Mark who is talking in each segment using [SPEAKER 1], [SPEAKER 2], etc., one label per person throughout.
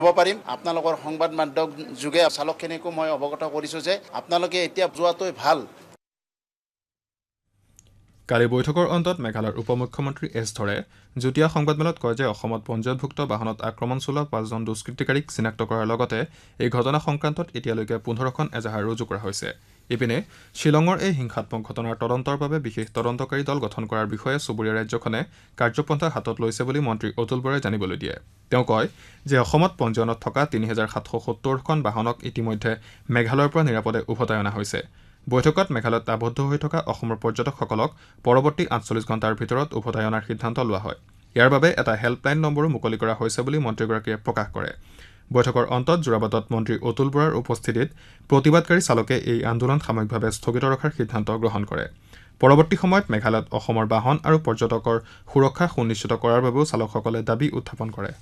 [SPEAKER 1] হ'ব পাৰিম আপোনালোকৰ সংবাদ মাধ্যম যোগে চালকখিনিকো মই অৱগত কৰিছোঁ যে আপোনালোকে এতিয়া যোৱাটোৱে ভাল।
[SPEAKER 2] কালি বৈঠকৰ অন্তত মেঘালয়ৰ উপ মুখ্যমন্ত্ৰী এছ ধৰে যুটীয়া সংবাদমেলত কয় যে অসমত পঞ্জীয়নভুক্ত বাহনত আক্ৰমণ চলোৱা 5জন দুষ্কৃতিকাৰীক চিনাক্ত কৰাৰ লগতে এই ঘটনা সংক্ৰান্তত এতিয়ালৈকে 15খন এজাহাৰ ৰুজু কৰা হৈছে। ইপিনে শ্বিলঙৰ এই হিংসাত্মক ঘটনাৰ তদন্তৰ বাবে বিশেষ তদন্তকাৰী দল গঠন কৰাৰ বিষয়ে চুবুৰীয়া ৰাজ্যখনে কাৰ্যপন্থা হাতত লৈছে বুলি মন্ত্ৰী অতুল বৰাই জানিবলৈ দিয়ে। তেওঁ কয় যে অসমত পঞ্জীয়নত থকা 3770খন বাহনক ইতিমধ্যে মেঘালয়ৰ পৰা নিৰাপদে উভতাই অনা হৈছে। বৈঠকত মেঘালয়ত আবদ্ধ হৈ থকা অসমৰ পৰ্যটকসকলক পৰৱৰ্তী 48 ঘণ্টাৰ ভিতৰত উভতাই অনাৰ সিদ্ধান্ত লোৱা হয়। ইয়াৰ বাবে এটা হেল্পলাইন নম্বৰো মুকলি কৰা হৈছে বুলি মন্ত্ৰীগৰাকীয়ে প্ৰকাশ কৰে। বৈঠকৰ অন্তত যোৰাবাটত মন্ত্ৰী অতুল বৰাৰ উপস্থিতিত প্ৰতিবাদকাৰী চালকে এই আন্দোলন সাময়িকভাৱে স্থগিত ৰখাৰ সিদ্ধান্ত গ্ৰহণ কৰে। পৰৱৰ্তী সময়ত মেঘালয়ত অসমৰ বাহন আৰু পৰ্যটকৰ সুৰক্ষা সুনিশ্চিত কৰাৰ বাবেও চালকসকলে দাবী উত্থাপন কৰে।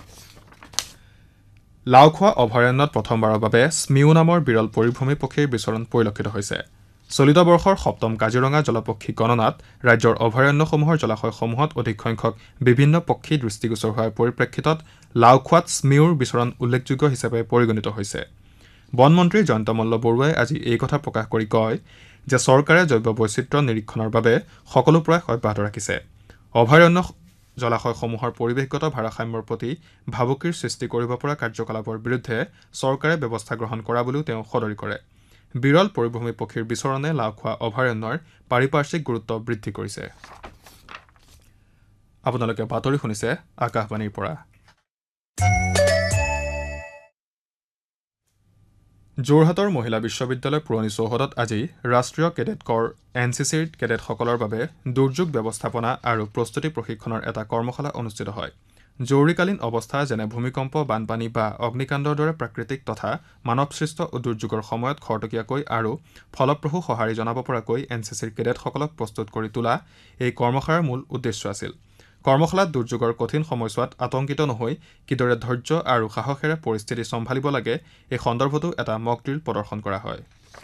[SPEAKER 2] লাওখোৱা অভয়াৰণ্যত প্ৰথমবাৰৰ বাবে স্মিউ নামৰ বিৰল পৰিভ্ৰমী পক্ষীৰ বিচৰণ পৰিলক্ষিত হৈছে। চলিত বৰ্ষৰ 7ম কাজিৰঙা জলপক্ষী গণনাত ৰাজ্যৰ অভয়াৰণ্যসমূহৰ জলাশয়সমূহত অধিক সংখ্যক বিভিন্ন পক্ষী দৃষ্টিগোচৰ হোৱাৰ পৰিপ্ৰেক্ষিতত লাওখোৱাত স্মিউৰ বিচৰণ উল্লেখযোগ্য হিচাপে পৰিগণিত হৈছে। বনমন্ত্ৰী জয়ন্ত মল্ল বৰুৱাই আজি এই কথা প্ৰকাশ কৰি কয় যে চৰকাৰে জৈৱ বৈচিত্ৰ্য নিৰীক্ষণৰ বাবে সকলো প্ৰয়াস অব্যাহত ৰাখিছে। অভয়াৰণ্য জলাশয়সমূহৰ পৰিৱেশগত ভাৰসাম্যৰ প্ৰতি ভাবুকিৰ সৃষ্টি কৰিব পৰা কাৰ্যকলাপৰ বিৰুদ্ধে চৰকাৰে ব্যৱস্থা গ্ৰহণ কৰা বুলিও তেওঁ সদৰি কৰে। বিৰল পৰিভ্ৰমী পক্ষীৰ বিচৰণে লাওখোৱা অভয়াৰণ্যৰ পাৰিপাৰ্শ্বিক গুৰুত্ব বৃদ্ধি কৰিছে। আপোনালোকে বাতৰি শুনিছে আকাশবাণীৰ পৰা। যোৰহাটৰ মহিলা বিশ্ববিদ্যালয় পুৰণি চৌহদত আজি ৰাষ্ট্ৰীয় কেডেট কৰ NCCৰ কেডেটসকলৰ বাবে দুৰ্যোগ ব্যৱস্থাপনা আৰু প্ৰস্তুতি প্ৰশিক্ষণৰ এটা কৰ্মশালা অনুষ্ঠিত হয়। জৰুৰীকালীন অৱস্থা যেনে ভূমিকম্প, বানপানী বা অগ্নিকাণ্ডৰ দৰে প্ৰাকৃতিক তথা মানৱসৃষ্ট দুৰ্যোগৰ সময়ত খৰতকীয়াকৈ আৰু ফলপ্ৰসূ সঁহাৰি জনাব পৰাকৈ NCCৰ কেডেটসকলক প্ৰস্তুত কৰি তোলা এই কৰ্মশালাৰ মূল উদ্দেশ্য আছিল। কৰ্মশালাত দুৰ্যোগৰ কঠিন সময়ছোৱাত আতংকিত নহৈ কিদৰে ধৈৰ্য আৰু সাহসেৰে পৰিস্থিতি চম্ভালিব লাগে এই সন্দৰ্ভতো এটা মক ড্ৰিল প্ৰদৰ্শন কৰা হয়।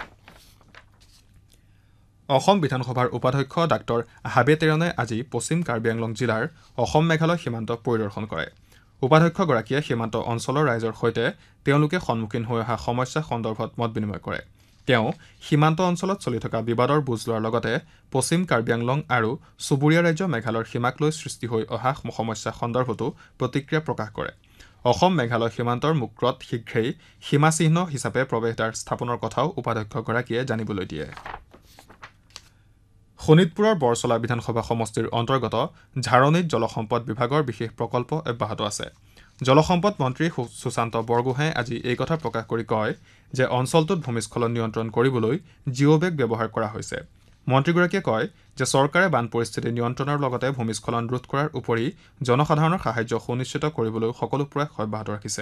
[SPEAKER 2] অসম বিধানসভাৰ উপাধ্যক্ষ ডাঃ হাবে তেৰণে আজি পশ্চিম কাৰ্বি আংলং জিলাৰ অসম মেঘালয় সীমান্ত পৰিদৰ্শন কৰে। উপাধ্যক্ষগৰাকীয়ে সীমান্ত অঞ্চলৰ ৰাইজৰ সৈতে তেওঁলোকে সন্মুখীন হৈ অহা সমস্যা সন্দৰ্ভত মত বিনিময় কৰে। তেওঁ সীমান্ত অঞ্চলত চলি থকা বিবাদৰ বুজ লোৱাৰ লগতে পশ্চিম কাৰ্বি আংলং আৰু চুবুৰীয়া ৰাজ্য মেঘালয়ৰ সীমাক লৈ সৃষ্টি হৈ অহা সমস্যা সন্দৰ্ভতো প্ৰতিক্ৰিয়া প্ৰকাশ কৰে। অসম মেঘালয় সীমান্তৰ মুক্ৰত শীঘ্ৰেই সীমাচিহ্ন হিচাপে প্ৰৱেশদ্বাৰ স্থাপনৰ কথাও উপাধ্যক্ষগৰাকীয়ে জানিবলৈ দিয়ে। শোণিতপুৰৰ বৰচলা বিধানসভা সমষ্টিৰ অন্তৰ্গত ঝাৰণীত জলসম্পদ বিভাগৰ বিশেষ প্ৰকল্প অব্যাহত আছে। জলসম্পদ মন্ত্ৰী সুশান্ত বৰগোহাঁয়ে আজি এই কথা প্ৰকাশ কৰি কয় যে অঞ্চলটোত ভূমিস্খলন নিয়ন্ত্ৰণ কৰিবলৈ জিঅ'বেগ ব্যৱহাৰ কৰা হৈছে। মন্ত্ৰীগৰাকীয়ে কয় যে চৰকাৰে বান পৰিস্থিতি নিয়ন্ত্ৰণৰ লগতে ভূমিস্খলন ৰোধ কৰাৰ উপৰি জনসাধাৰণৰ সাহায্য সুনিশ্চিত কৰিবলৈ সকলো প্ৰয়াস অব্যাহত ৰাখিছে।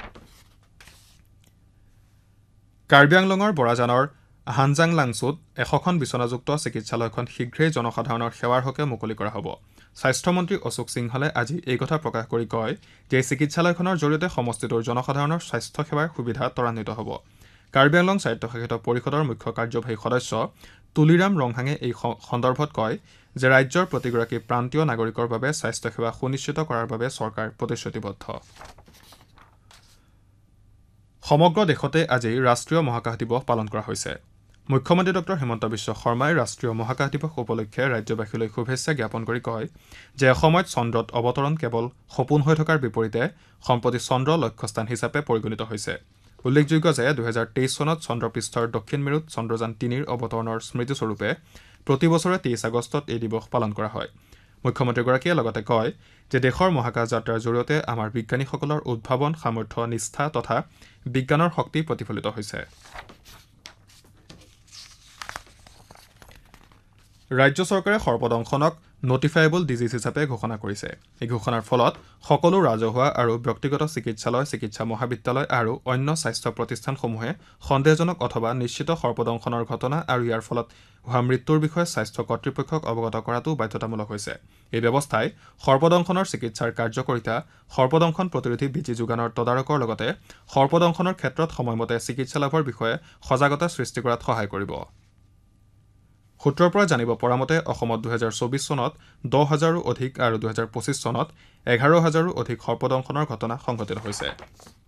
[SPEAKER 2] কাৰ্বি আংলঙৰ বৰাজানৰ হানজাং লাংছুত 100খন বিচনাযুক্ত চিকিৎসালয়খন শীঘ্ৰেই জনসাধাৰণৰ সেৱাৰ হকে মুকলি কৰা হ'ব। স্বাস্থ্যমন্ত্ৰী অশোক সিংহালে আজি এই কথা প্ৰকাশ কৰি কয় যে এই চিকিৎসালয়খনৰ জৰিয়তে সমষ্টিটোৰ জনসাধাৰণৰ স্বাস্থ্যসেৱাৰ সুবিধা ত্বৰান্বিত হ'ব। কাৰ্বি আংলং স্বায়ত্তশাসিত পৰিষদৰ মুখ্য কাৰ্যবাহী সদস্য তুলিৰাম ৰংহাঙে এই সন্দৰ্ভত কয় যে ৰাজ্যৰ প্ৰতিগৰাকী প্ৰান্তীয় নাগৰিকৰ বাবে স্বাস্থ্যসেৱা সুনিশ্চিত কৰাৰ বাবে চৰকাৰ প্ৰতিশ্ৰুতিবদ্ধ। সমগ্ৰ দেশতে আজি ৰাষ্ট্ৰীয় মহাকাশ দিৱস পালন কৰা হৈছে। মুখ্যমন্ত্ৰী ডঃ হিমন্ত বিশ্ব শৰ্মাই ৰাষ্ট্ৰীয় মহাকাশ দিৱস উপলক্ষে ৰাজ্যবাসীলৈ শুভেচ্ছা জ্ঞাপন কৰি কয় যে এসময়ত চন্দ্ৰত অৱতৰণ কেৱল সপোন হৈ থকাৰ বিপৰীতে সম্প্ৰতি চন্দ্ৰ লক্ষ্যস্থান হিচাপে পৰিগণিত হৈছে। উল্লেখযোগ্য যে 2023 চনত চন্দ্ৰপৃষ্ঠৰ দক্ষিণ মেৰুত চন্দ্ৰযান 3ৰ অৱতৰণৰ স্মৃতিস্বৰূপে প্ৰতি বছৰে 23 আগষ্টত এই দিৱস পালন কৰা হয়। মুখ্যমন্ত্ৰীগৰাকীয়ে লগতে কয় যে দেশৰ মহাকাশ যাত্ৰাৰ জৰিয়তে আমাৰ বিজ্ঞানীসকলৰ উদ্ভাৱন, সামৰ্থ্য, নিষ্ঠা তথা বিজ্ঞানৰ শক্তি প্ৰতিফলিত হৈছে। ৰাজ্য চৰকাৰে সৰ্পদংশনক নটিফাইবল ডিজিজ হিচাপে ঘোষণা কৰিছে। এই ঘোষণাৰ ফলত সকলো ৰাজহুৱা আৰু ব্যক্তিগত চিকিৎসালয়, চিকিৎসা মহাবিদ্যালয় আৰু অন্য স্বাস্থ্য প্ৰতিষ্ঠানসমূহে সন্দেহজনক অথবা নিশ্চিত সৰ্পদংশনৰ ঘটনা আৰু ইয়াৰ ফলত হোৱা মৃত্যুৰ বিষয়ে স্বাস্থ্য কৰ্তৃপক্ষক অৱগত কৰাটো বাধ্যতামূলক হৈছে। এই ব্যৱস্থাই সৰ্পদংশনৰ চিকিৎসাৰ কাৰ্যকৰিতা, সৰ্পদংশন প্ৰতিৰোধী বীজি যোগানৰ তদাৰকৰ লগতে সৰ্পদংশনৰ ক্ষেত্ৰত সময়মতে চিকিৎসা লাভৰ বিষয়ে সজাগতা সৃষ্টি কৰাত সহায় কৰিব। সূত্ৰৰ পৰা জানিব পৰা মতে অসমত 2024 চনত 10,000ৰো অধিক আৰু 2025 চনত 11,000ৰো অধিক সৰ্পদংশনৰ ঘটনা সংঘটিত হৈছে।